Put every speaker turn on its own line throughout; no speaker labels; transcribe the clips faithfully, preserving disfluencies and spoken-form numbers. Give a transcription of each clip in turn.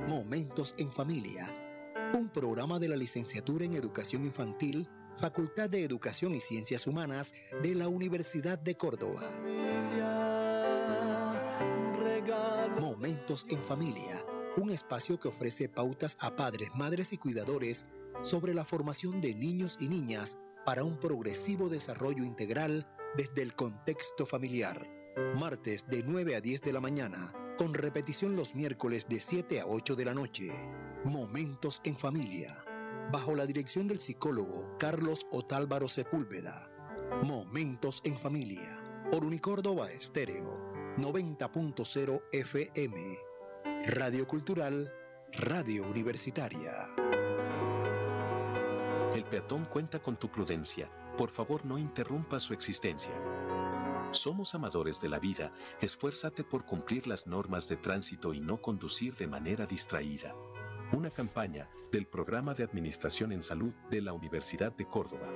Momentos en Familia, un programa de la Licenciatura en Educación Infantil, Facultad de Educación y Ciencias Humanas de la Universidad de Córdoba. Momentos en Familia, un espacio que ofrece pautas a padres, madres y cuidadores sobre la formación de niños y niñas para un progresivo desarrollo integral desde el contexto familiar. Martes de nueve a diez de la mañana, con repetición los miércoles de siete a ocho de la noche. Momentos en Familia, bajo la dirección del psicólogo Carlos Otálvaro Sepúlveda. Momentos en Familia, por Unicórdoba Estéreo, noventa punto cero F M. Radio Cultural, Radio Universitaria.
El peatón cuenta con tu prudencia. Por favor, no interrumpa su existencia. Somos amadores de la vida, esfuérzate por cumplir las normas de tránsito y no conducir de manera distraída. Una campaña del Programa de Administración en Salud de la Universidad de Córdoba.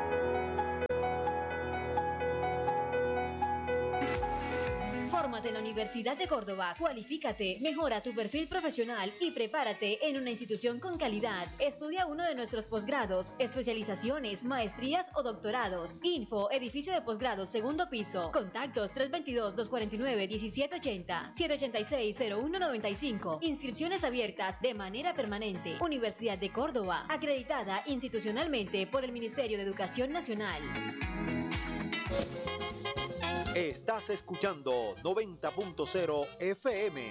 Fórmate en la Universidad de Córdoba, cualifícate, mejora tu perfil profesional y prepárate en una institución con calidad. Estudia uno de nuestros posgrados, especializaciones, maestrías o doctorados. Info, edificio de posgrados, segundo piso. Contactos tres dos dos, dos cuatro nueve, uno siete ocho cero, siete ocho seis, cero uno nueve cinco. Inscripciones abiertas de manera permanente. Universidad de Córdoba, acreditada institucionalmente por el Ministerio de Educación Nacional.
Estás escuchando noventa punto cero F M.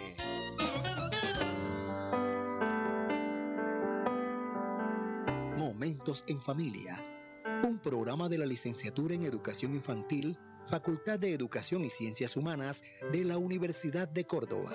Momentos en Familia, un programa de la Licenciatura en Educación Infantil, Facultad de Educación y Ciencias Humanas de la Universidad de Córdoba.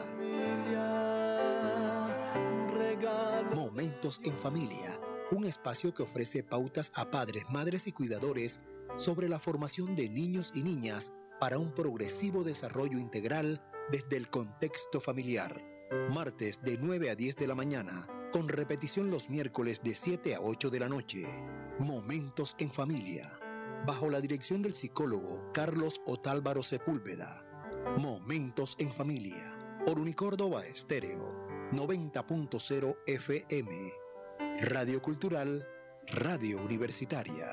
Momentos en Familia, un espacio que ofrece pautas a padres, madres y cuidadores sobre la formación de niños y niñas para un progresivo desarrollo integral desde el contexto familiar. Martes de nueve a diez de la mañana, con repetición los miércoles de siete a ocho de la noche. Momentos en Familia, bajo la dirección del psicólogo Carlos Otálvaro Sepúlveda. Momentos en Familia, por Unicórdoba Estéreo, noventa punto cero F M. Radio Cultural, Radio Universitaria.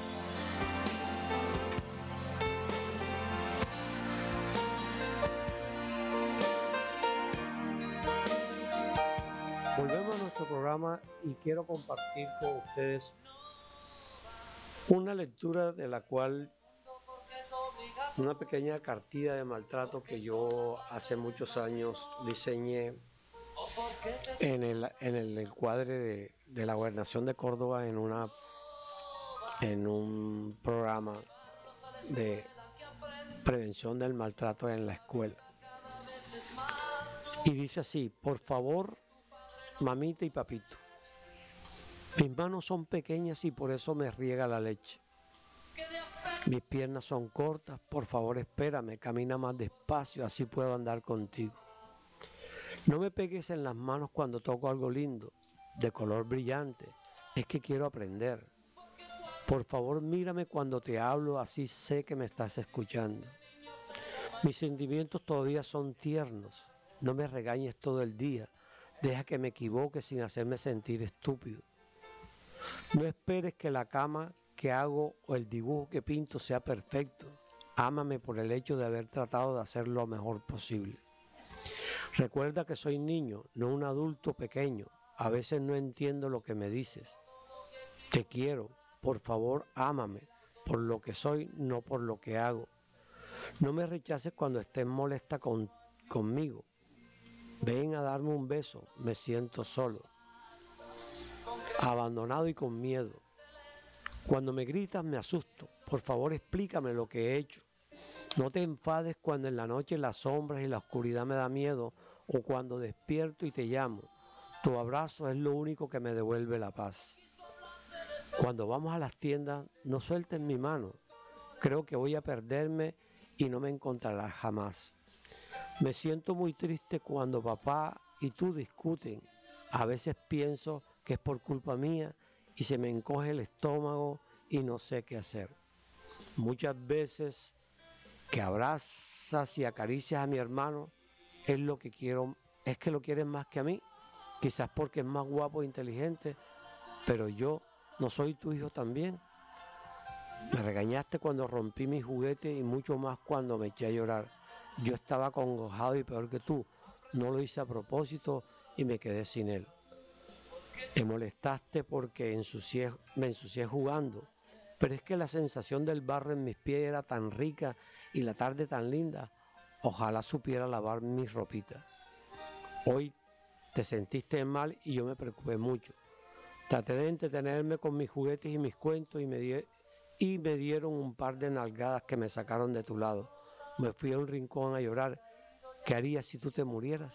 Volvemos a nuestro programa y quiero compartir con ustedes una lectura de la cual, una pequeña cartilla de maltrato que yo hace muchos años diseñé en el, en el encuadre de, de la Gobernación de Córdoba en, una, en un programa de prevención del maltrato en la escuela. Y dice así: por favor, mamita y papito, mis manos son pequeñas y por eso me riega la leche. Mis piernas son cortas, por favor espérame, camina más despacio, así puedo andar contigo. No me pegues en las manos cuando toco algo lindo, de color brillante, es que quiero aprender. Por favor mírame cuando te hablo, así sé que me estás escuchando. Mis sentimientos todavía son tiernos, no me regañes todo el día. Deja que me equivoque sin hacerme sentir estúpido. No esperes que la cama que hago o el dibujo que pinto sea perfecto. Ámame por el hecho de haber tratado de hacer lo mejor posible. Recuerda que soy niño, no un adulto pequeño. A veces no entiendo lo que me dices. Te quiero, por favor, ámame por lo que soy, no por lo que hago. No me rechaces cuando estés molesta con, conmigo. Ven a darme un beso, me siento solo, abandonado y con miedo. Cuando me gritas me asusto, por favor explícame lo que he hecho. No te enfades cuando en la noche las sombras y la oscuridad me da miedo o cuando despierto y te llamo. Tu abrazo es lo único que me devuelve la paz. Cuando vamos a las tiendas, no sueltes mi mano. Creo que voy a perderme y no me encontrarás jamás. Me siento muy triste cuando papá y tú discuten. A veces pienso que es por culpa mía y se me encoge el estómago y no sé qué hacer. Muchas veces que abrazas y acaricias a mi hermano es lo que quiero, es que lo quieres más que a mí. quizás porque es más guapo e inteligente, pero yo no soy tu hijo también. Me regañaste cuando rompí mi juguete y mucho más cuando me eché a llorar. Yo estaba acongojado y peor que tú. No lo hice a propósito y me quedé sin él. Te molestaste porque ensucié, me ensucié jugando. Pero es que la sensación del barro en mis pies era tan rica y la tarde tan linda. Ojalá supiera lavar mis ropitas. Hoy te sentiste mal y yo me preocupé mucho. Traté de entretenerme con mis juguetes y mis cuentos y me, di y me dieron un par de nalgadas que me sacaron de tu lado. Me fui a un rincón a llorar. ¿Qué harías si tú te murieras?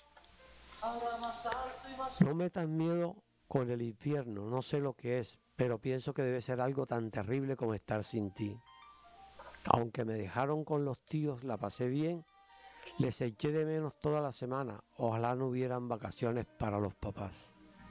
No metas miedo con el infierno, no sé lo que es, pero pienso que debe ser algo tan terrible como estar sin ti. Aunque me dejaron con los tíos, la pasé bien, les eché de menos toda la semana. Ojalá no hubieran vacaciones para los papás.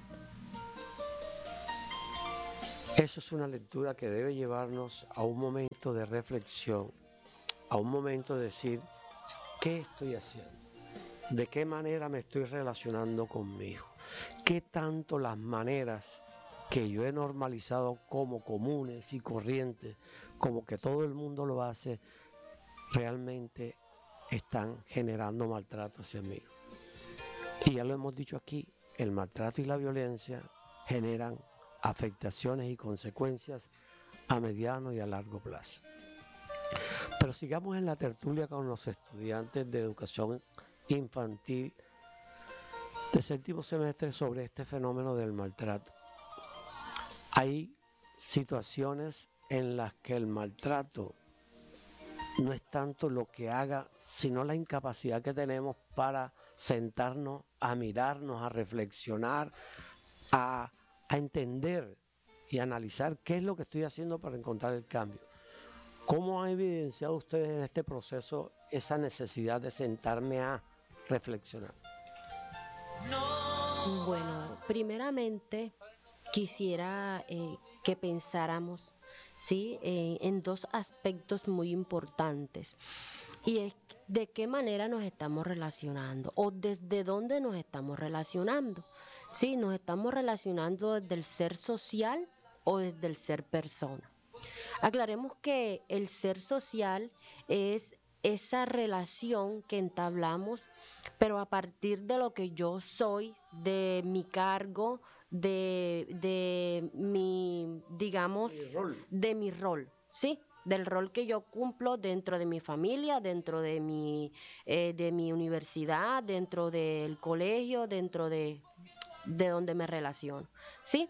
Eso es una lectura que debe llevarnos a un momento de reflexión, a un momento de decir, ¿qué estoy haciendo? ¿De qué manera me estoy relacionando con mi hijo? ¿Qué tanto las maneras que yo he normalizado como comunes y corrientes, como que todo el mundo lo hace, realmente están generando maltrato hacia mí? Y ya lo hemos dicho aquí, el maltrato y la violencia generan afectaciones y consecuencias a mediano y a largo plazo. Pero sigamos en la tertulia con los estudiantes de educación infantil de séptimo semestre sobre este fenómeno del maltrato. Hay situaciones en las que el maltrato no es tanto lo que haga, sino la incapacidad que tenemos para sentarnos a mirarnos, a reflexionar, a a entender y analizar qué es lo que estoy haciendo para encontrar el cambio. ¿Cómo han evidenciado ustedes en este proceso esa necesidad de sentarme a reflexionar?
Bueno, primeramente quisiera eh, que pensáramos, ¿sí? eh, en dos aspectos muy importantes, y es de qué manera nos estamos relacionando o desde dónde nos estamos relacionando. Sí, nos estamos relacionando desde el ser social o desde el ser persona. Aclaremos que el ser social es esa relación que entablamos, pero a partir de lo que yo soy, de mi cargo, de, de mi, digamos, mi rol. de mi rol, ¿sí? Del rol que yo cumplo dentro de mi familia, dentro de mi, eh, de mi universidad, dentro del colegio, dentro de... de donde me relaciono, ¿sí?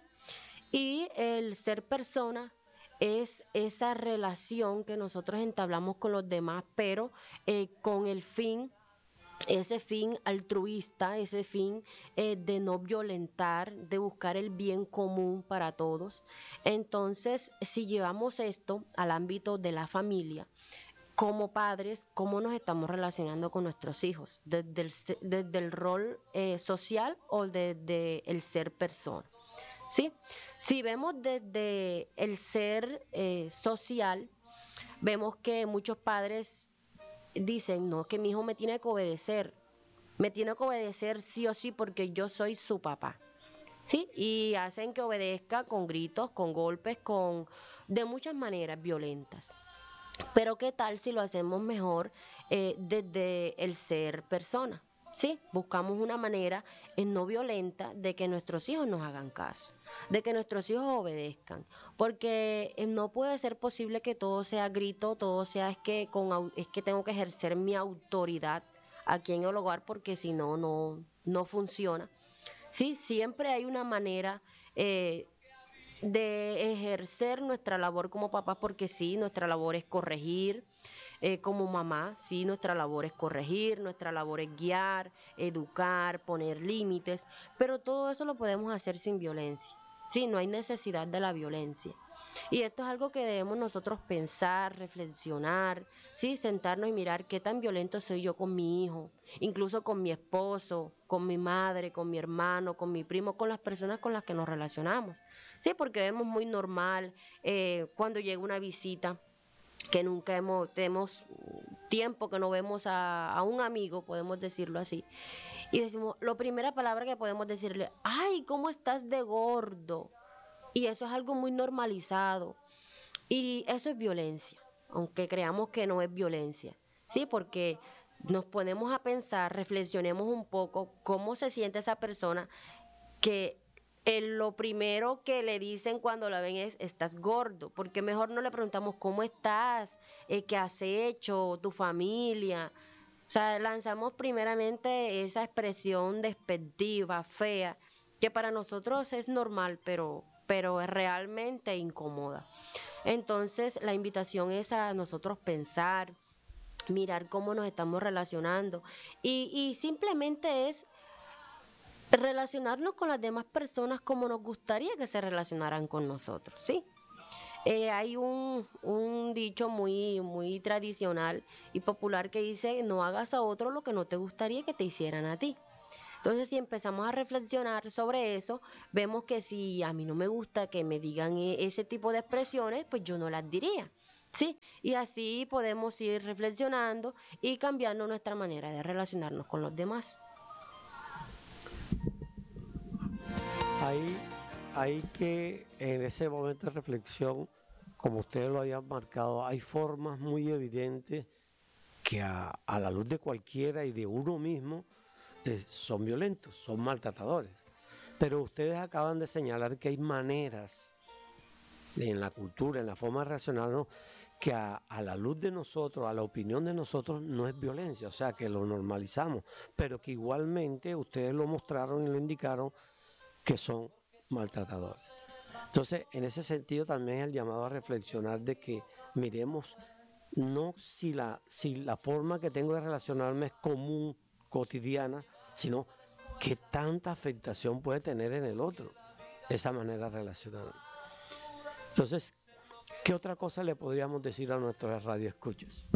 Y el ser persona es esa relación que nosotros entablamos con los demás, pero eh, con el fin, ese fin altruista, ese fin eh, de no violentar, de buscar el bien común para todos. Entonces, si llevamos esto al ámbito de la familia, como padres, ¿cómo nos estamos relacionando con nuestros hijos? Desde el, desde el rol eh, social o desde el ser persona, ¿sí? Si vemos desde el ser eh, social, vemos que muchos padres dicen, no, que mi hijo me tiene que obedecer, me tiene que obedecer sí o sí porque yo soy su papá, ¿sí? Y hacen que obedezca con gritos, con golpes, con de muchas maneras violentas. Pero ¿qué tal si lo hacemos mejor eh, desde el ser persona? ¿Sí? Buscamos una manera eh, no violenta de que nuestros hijos nos hagan caso, de que nuestros hijos obedezcan, porque eh, no puede ser posible que todo sea grito, todo sea es que, con, es que tengo que ejercer mi autoridad aquí en el hogar, porque si no, no, no funciona. ¿Sí? Siempre hay una manera... Eh, de ejercer nuestra labor como papás, porque sí, nuestra labor es corregir, eh, como mamá, sí, nuestra labor es corregir, nuestra labor es guiar, educar, poner límites, pero todo eso lo podemos hacer sin violencia, sí, no hay necesidad de la violencia. Y esto es algo que debemos nosotros pensar, reflexionar, sí, sentarnos y mirar qué tan violento soy yo con mi hijo, incluso con mi esposo, con mi madre, con mi hermano, con mi primo, con las personas con las que nos relacionamos. Sí, porque vemos muy normal eh, cuando llega una visita, que nunca hemos, tenemos tiempo que no vemos a, a un amigo, podemos decirlo así, y decimos, la primera palabra que podemos decirle, ay, ¿cómo estás de gordo? Y eso es algo muy normalizado. Y eso es violencia, aunque creamos que no es violencia, ¿sí? Porque nos ponemos a pensar, reflexionemos un poco cómo se siente esa persona que el, lo primero que le dicen cuando la ven es, estás gordo, porque mejor no le preguntamos cómo estás, eh, qué has hecho, tu familia. O sea, lanzamos primeramente esa expresión despectiva, fea, que para nosotros es normal, pero, pero es realmente incómoda. Entonces, la invitación es a nosotros pensar, mirar cómo nos estamos relacionando y, y simplemente es relacionarnos con las demás personas como nos gustaría que se relacionaran con nosotros, ¿sí? Eh, hay un, un dicho muy, muy tradicional y popular que dice, no hagas a otro lo que no te gustaría que te hicieran a ti. Entonces, si empezamos a reflexionar sobre eso, vemos que si a mí no me gusta que me digan ese tipo de expresiones, pues yo no las diría, ¿sí? Y así podemos ir reflexionando y cambiando nuestra manera de relacionarnos con los demás.
Hay, hay que, en ese momento de reflexión, como ustedes lo habían marcado, hay formas muy evidentes que a, a la luz de cualquiera y de uno mismo eh, son violentos, son maltratadores. Pero ustedes acaban de señalar que hay maneras en la cultura, en la forma de relacionarnos, que a, a la luz de nosotros, a la opinión de nosotros, no es violencia, o sea, que lo normalizamos, pero que igualmente ustedes lo mostraron y lo indicaron que son maltratadores. Entonces, en ese sentido también es el llamado a reflexionar de que miremos no si la, si la forma que tengo de relacionarme es común, cotidiana, sino qué tanta afectación puede tener en el otro esa manera de relacionarme. Entonces, ¿qué otra cosa le podríamos decir a nuestros radioescuchas?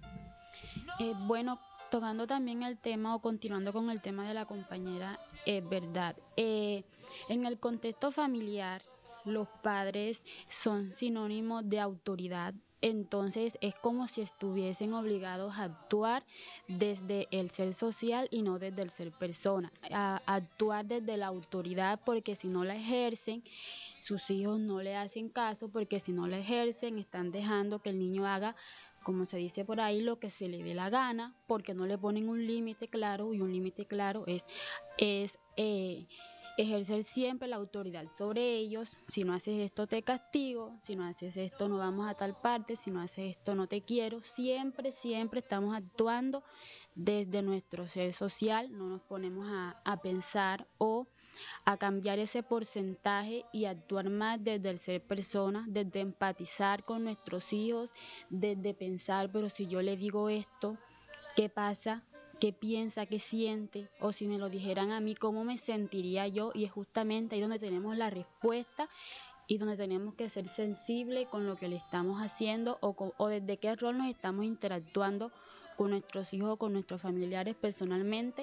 Eh, bueno, tocando también el tema o continuando con el tema de la compañera, es verdad. Eh, en el contexto familiar, los padres son sinónimos de autoridad. Entonces es como si estuviesen obligados a actuar desde el ser social y no desde el ser persona, a actuar desde la autoridad, porque si no la ejercen, sus hijos no le hacen caso, porque si no la ejercen están dejando que el niño haga, como se dice por ahí, lo que se le dé la gana, porque no le ponen un límite claro, y un límite claro es, es eh, ejercer siempre la autoridad sobre ellos. Si no haces esto te castigo, si no haces esto no vamos a tal parte, si no haces esto no te quiero. Siempre, siempre estamos actuando desde nuestro ser social, no nos ponemos a, a pensar o a cambiar ese porcentaje y actuar más desde el ser persona, desde empatizar con nuestros hijos, desde pensar, pero si yo le digo esto, ¿qué pasa? ¿Qué piensa? ¿Qué siente? O si me lo dijeran a mí, ¿cómo me sentiría yo? Y es justamente ahí donde tenemos la respuesta y donde tenemos que ser sensibles con lo que le estamos haciendo o, con, o desde qué rol nos estamos interactuando con nuestros hijos o con nuestros familiares personalmente.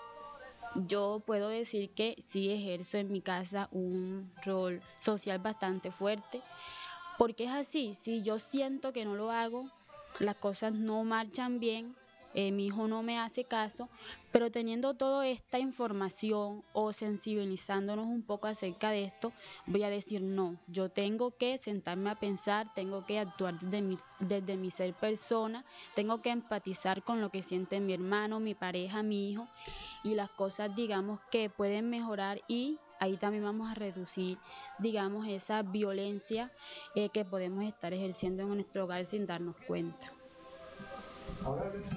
Yo puedo decir que sí ejerzo en mi casa un rol social bastante fuerte, porque es así, si yo siento que no lo hago, las cosas no marchan bien, eh, mi hijo no me hace caso, pero teniendo toda esta información o sensibilizándonos un poco acerca de esto, voy a decir no, yo tengo que sentarme a pensar, tengo que actuar desde mi, desde mi ser persona, tengo que empatizar con lo que siente mi hermano, mi pareja, mi hijo, y las cosas digamos que pueden mejorar y ahí también vamos a reducir digamos esa violencia eh, que podemos estar ejerciendo en nuestro hogar sin darnos cuenta.
Ahora esto,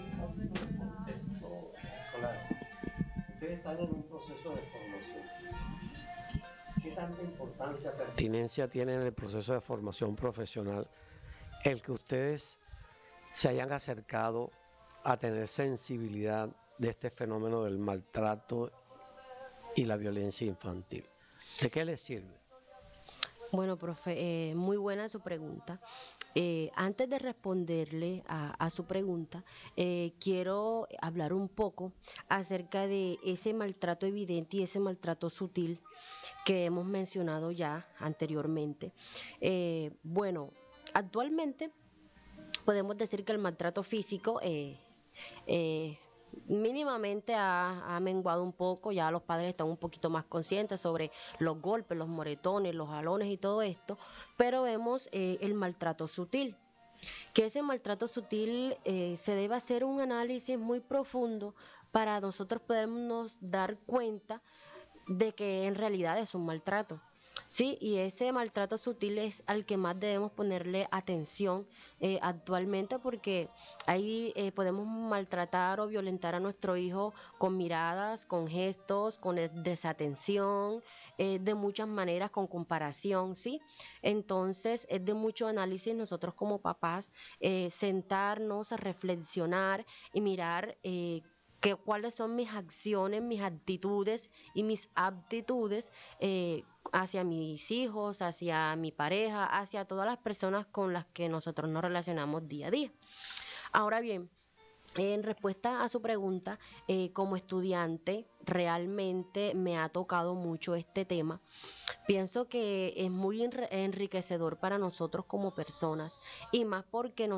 claro, ustedes están en un proceso de formación. ¿Qué tanta importancia, pertinencia tiene en el proceso de formación profesional el que ustedes se hayan acercado a tener sensibilidad de este fenómeno del maltrato y la violencia infantil? ¿De qué les sirve?
Bueno, profe, eh, muy buena su pregunta. Eh, antes de responderle a, a su pregunta, eh, quiero hablar un poco acerca de ese maltrato evidente y ese maltrato sutil que hemos mencionado ya anteriormente. Eh, bueno, actualmente podemos decir que el maltrato físico eh, eh, mínimamente ha, ha menguado un poco, ya los padres están un poquito más conscientes sobre los golpes, los moretones, los jalones y todo esto, pero vemos eh, el maltrato sutil. Que ese maltrato sutil eh, se debe hacer un análisis muy profundo para nosotros podernos dar cuenta de que en realidad es un maltrato. Sí, y ese maltrato sutil es al que más debemos ponerle atención eh, actualmente, porque ahí eh, podemos maltratar o violentar a nuestro hijo con miradas, con gestos, con desatención, eh, de muchas maneras, con comparación, ¿sí? Entonces es de mucho análisis nosotros como papás eh, sentarnos a reflexionar y mirar eh, que, cuáles son mis acciones, mis actitudes y mis aptitudes eh, hacia mis hijos, hacia mi pareja, hacia todas las personas con las que nosotros nos relacionamos día a día. Ahora bien, en respuesta a su pregunta, eh, como estudiante realmente me ha tocado mucho este tema. Pienso que es muy enriquecedor para nosotros como personas y más porque nos